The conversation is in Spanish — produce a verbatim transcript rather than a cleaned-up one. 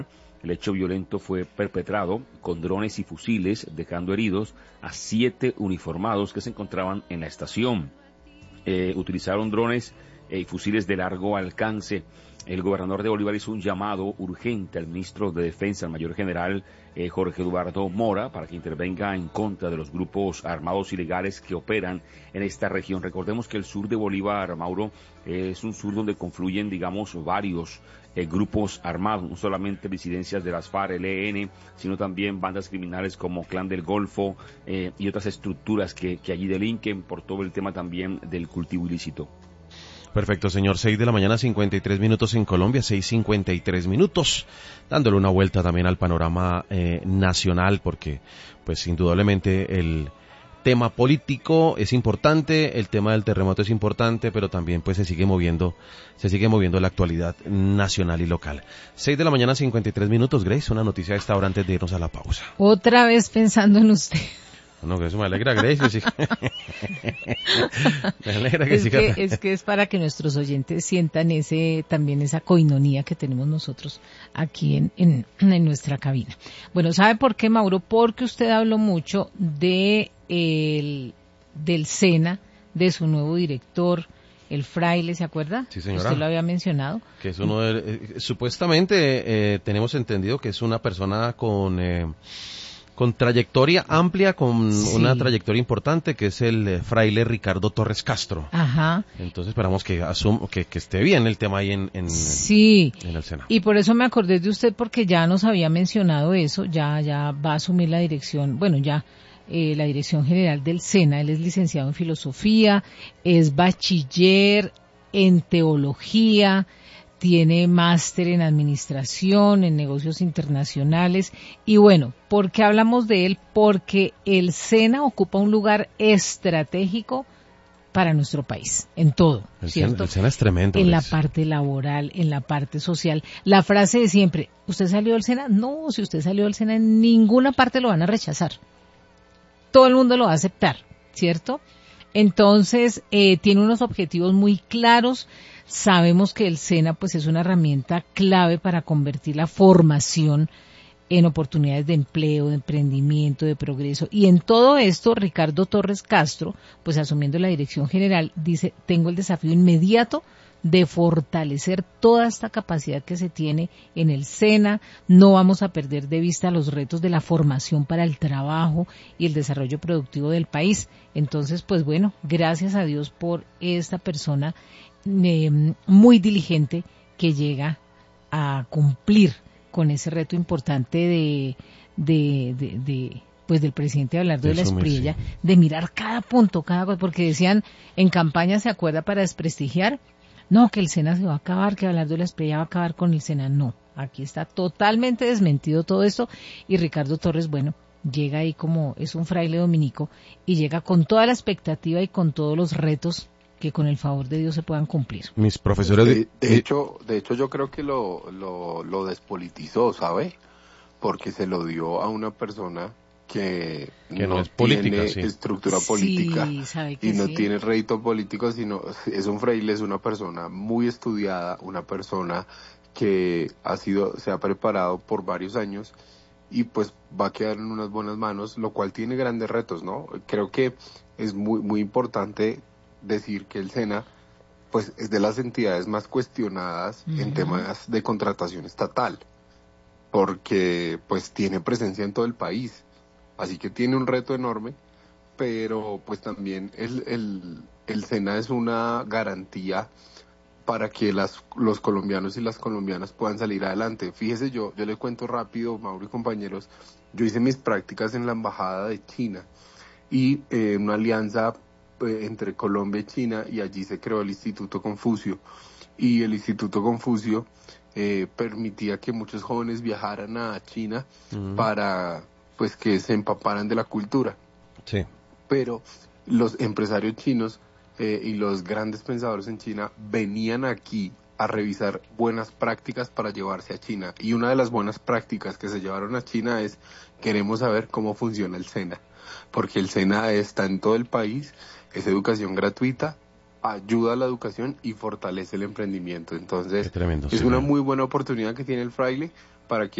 El hecho violento fue perpetrado con drones y fusiles, dejando heridos a siete uniformados que se encontraban en la estación. Eh, utilizaron drones y fusiles de largo alcance. El gobernador de Bolívar hizo un llamado urgente al ministro de Defensa, el mayor general eh, Jorge Eduardo Mora, para que intervenga en contra de los grupos armados ilegales que operan en esta región. Recordemos que el sur de Bolívar, Mauro, eh, es un sur donde confluyen, digamos, varios eh, grupos armados, no solamente disidencias de las FARC, el E N, sino también bandas criminales como Clan del Golfo eh, y otras estructuras que, que allí delinquen por todo el tema también del cultivo ilícito. Perfecto, señor. Seis de la mañana, cincuenta y tres minutos en Colombia, seis cincuenta y tres minutos, dándole una vuelta también al panorama eh, nacional, porque pues indudablemente el tema político es importante, el tema del terremoto es importante, pero también pues se sigue moviendo, se sigue moviendo la actualidad nacional y local. Seis de la mañana, cincuenta y tres minutos, Grace, una noticia a esta hora antes de irnos a la pausa. Otra vez pensando en usted. No, que eso me alegra, Grace. Sí. Me alegra que es, siga. que, es que es para que nuestros oyentes sientan ese también esa coinonía que tenemos nosotros aquí en, en, en nuestra cabina. Bueno, ¿sabe por qué, Mauro? Porque usted habló mucho de el, del SENA, de su nuevo director, el Fraile, ¿se acuerda? Sí, señora. Usted lo había mencionado. Que es uno de, eh, supuestamente eh, tenemos entendido que es una persona con... Eh, con trayectoria amplia, con sí. una trayectoria importante, que es el eh, fraile Ricardo Torres Castro. Ajá. Entonces esperamos que asum que, que esté bien el tema ahí en, en, sí. en el Sena. Y por eso me acordé de usted, porque ya nos había mencionado eso, ya, ya va a asumir la dirección, bueno, ya eh, la dirección general del SENA. Él es licenciado en filosofía, es bachiller en teología, tiene máster en administración, en negocios internacionales. Y bueno, ¿por qué hablamos de él? Porque el SENA ocupa un lugar estratégico para nuestro país, en todo, el ¿cierto? SENA, el SENA es tremendo. En ¿ves? la parte laboral, en la parte social. La frase de siempre, ¿usted salió del SENA? No, si usted salió del SENA, en ninguna parte lo van a rechazar. Todo el mundo lo va a aceptar, ¿cierto? Entonces, eh, tiene unos objetivos muy claros. Sabemos que el SENA pues es una herramienta clave para convertir la formación en oportunidades de empleo, de emprendimiento, de progreso. Y en todo esto, Ricardo Torres Castro, pues asumiendo la dirección general, dice, tengo el desafío inmediato de fortalecer toda esta capacidad que se tiene en el SENA. No vamos a perder de vista los retos de la formación para el trabajo y el desarrollo productivo del país. Entonces, pues bueno, gracias a Dios por esta persona eh, muy diligente que llega a cumplir con ese reto importante de, de, de, de pues del presidente Abelardo de la Espriella, sí. de mirar cada punto, cada cosa, porque decían en campaña, ¿se acuerda? Para desprestigiar, no, que el SENA se va a acabar, que Abelardo de la Espriella va a acabar con el SENA. No, aquí está totalmente desmentido todo esto, y Ricardo Torres, bueno, llega ahí como es un fraile dominico y llega con toda la expectativa y con todos los retos que con el favor de Dios se puedan cumplir. Mis profesores de, de, de hecho, de hecho yo creo que lo, lo, lo despolitizó, ¿sabe? Porque se lo dio a una persona que, que no, no es política, tiene sí. estructura sí, política sabe que y no sí. tiene rédito político, sino es un fraile, es una persona muy estudiada, una persona que ha sido, se ha preparado por varios años y pues va a quedar en unas buenas manos, lo cual tiene grandes retos, ¿no? Creo que es muy, muy importante decir que el SENA pues es de las entidades más cuestionadas uh-huh. en temas de contratación estatal, porque pues tiene presencia en todo el país, así que tiene un reto enorme, pero pues también el, el, el SENA es una garantía para que las, los colombianos y las colombianas puedan salir adelante. Fíjese, yo, yo le cuento rápido, Mauro y compañeros, yo hice mis prácticas en la Embajada de China y eh, una alianza entre Colombia y China, y allí se creó el Instituto Confucio, y el Instituto Confucio eh, permitía que muchos jóvenes viajaran a China uh-huh. para pues que se empaparan de la cultura. Sí. Pero los empresarios chinos eh, y los grandes pensadores en China venían aquí a revisar buenas prácticas para llevarse a China, y una de las buenas prácticas que se llevaron a China es, queremos saber cómo funciona el SENA, porque el SENA está en todo el país, es educación gratuita, ayuda a la educación y fortalece el emprendimiento. Entonces, tremendo, es sí, una man. muy buena oportunidad que tiene el fraile para que